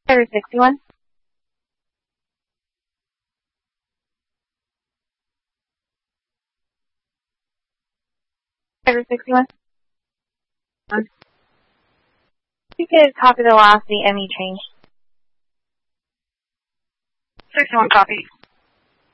Error 61. Error 61. You could copy the velocity ME change. 61 copy.